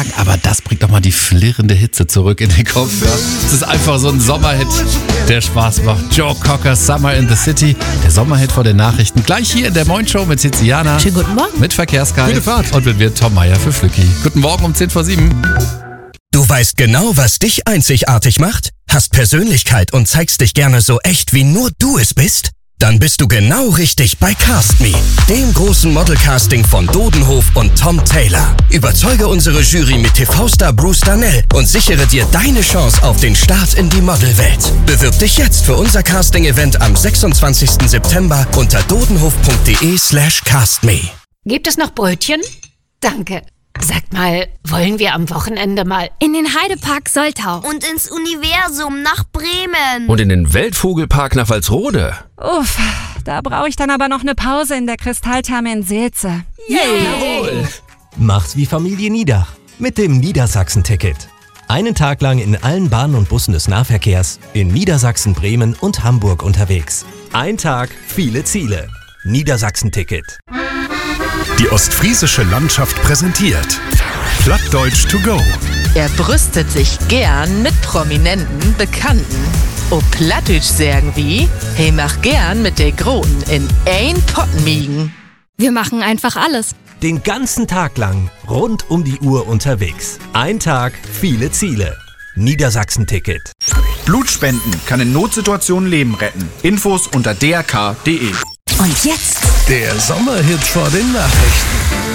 sagen, aber das bringt doch mal die flirrende Hitze zurück in den Kopf. Ja. Es ist einfach so ein Sommerhit, der Spaß macht. Joe Cocker, Summer in the City. Der Sommerhit vor den Nachrichten. Gleich hier in der Moin Show mit Tiziana. Schönen guten Morgen. Mit Verkehrsguide. Gute Fahrt. Und mit mir Tom Meyer für Flücki. Guten Morgen um 10:07. Du weißt genau, was dich einzigartig macht? Hast Persönlichkeit und zeigst dich gerne so echt, wie nur du es bist? Dann bist du genau richtig bei Cast Me, dem großen Modelcasting von Dodenhof und Tom Taylor. Überzeuge unsere Jury mit TV-Star Bruce Darnell und sichere dir deine Chance auf den Start in die Modelwelt. Bewirb dich jetzt für unser Casting-Event am 26. September unter dodenhof.de/castme. Gibt es noch Brötchen? Danke. Sagt mal, wollen wir am Wochenende mal In den Heidepark Soltau. Und ins Universum nach Bremen. Und in den Weltvogelpark nach Walsrode. Uff, da brauche ich dann aber noch eine Pause in der Kristalltherme in Seelze. Jawohl! Macht's wie Familie Niedach mit dem Niedersachsen-Ticket. Einen Tag lang in allen Bahnen und Bussen des Nahverkehrs in Niedersachsen, Bremen und Hamburg unterwegs. Ein Tag, viele Ziele. Niedersachsen-Ticket. Die ostfriesische Landschaft präsentiert Plattdeutsch to go. Er brüstet sich gern mit prominenten Bekannten. O Plattdeutsch sagen wie, hey mach gern mit der Groten in ein Pott miegen. Wir machen einfach alles. Den ganzen Tag lang rund um die Uhr unterwegs. Ein Tag, viele Ziele. Niedersachsen-Ticket. Blutspenden kann in Notsituationen Leben retten. Infos unter drk.de. Und jetzt Der Sommerhit vor den Nachrichten.